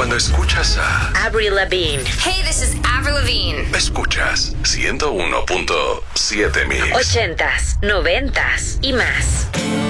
Cuando escuchas a Avril Lavigne. Hey, this is Avril Lavigne. escuchas 101.7 Mix. 80s, 90s y más.